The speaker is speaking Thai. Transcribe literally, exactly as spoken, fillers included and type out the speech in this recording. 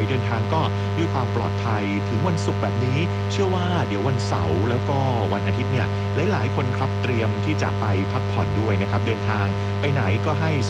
ให้เดินทางก็ด้วยความปลอดภัยถึงวันศุกร์แบบนี้เชื่อว่าเดี๋ยววันเสาร์แล้วก็วันอาทิตย์เนี่ยหลายๆคนครับเตรียมที่จะไปพักผ่อนด้วยนะครับเดินทางไปไหนก็ให้